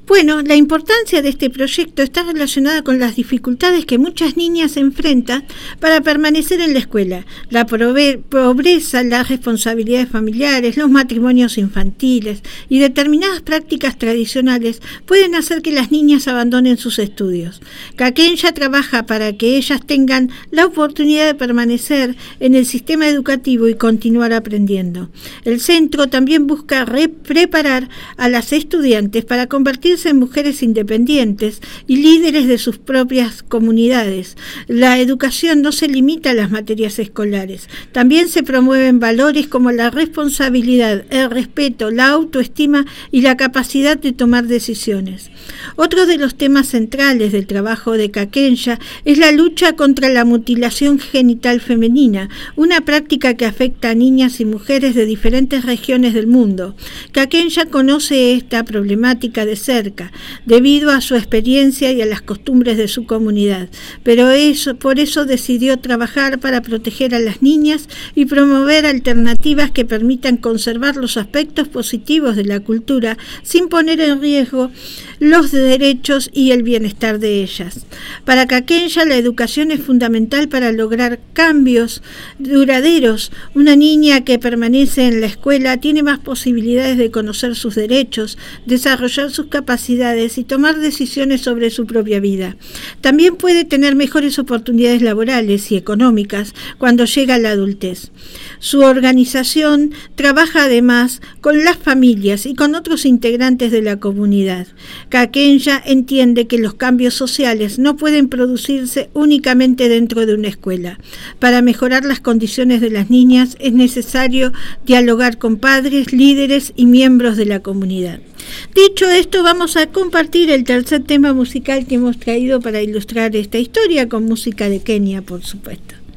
Bueno, la importancia de este proyecto está relacionada con las dificultades que muchas niñas enfrentan para permanecer en la escuela. La pobreza, las responsabilidades familiares, los matrimonios infantiles y determinadas prácticas tradicionales pueden hacer que las niñas abandonen sus estudios. Kakenya trabaja para que ellas tengan la oportunidad de permanecer en el sistema educativo y continuar aprendiendo. El centro también busca preparar a las estudiantes para convertirse en mujeres independientes y líderes de sus propias comunidades. La educación no se limita a las materias escolares. También se promueven valores como la responsabilidad, el respeto, la autoestima y la capacidad de tomar decisiones. Otro de los temas centrales del trabajo de Kakenya es la lucha contra la mutilación genital femenina, una práctica que afecta a niñas y mujeres de diferentes regiones del mundo. Kakenya conoce esta problemática de cerca, debido a su experiencia y a las costumbres de su comunidad, pero por eso decidió trabajar para proteger a las niñas y promover alternativas que permitan conservar los aspectos positivos de la cultura sin poner en riesgo los derechos y el bienestar de ellas. Para Kakenya, la educación es fundamental para lograr cambios duraderos. Una niña que permanece en la escuela tiene más posibilidades de conocer sus derechos, desarrollar sus capacidades y tomar decisiones sobre su propia vida. También puede tener mejores oportunidades laborales y económicas cuando llega a la adultez. Su organización trabaja además con las familias y con otros integrantes de la comunidad. Kakenya entiende que los cambios sociales no pueden producirse únicamente dentro de una escuela. Para mejorar las condiciones de las niñas es necesario dialogar con padres, líderes y miembros de la comunidad. Dicho esto, vamos a compartir el tercer tema musical que hemos traído para ilustrar esta historia, con música de Kenia, por supuesto.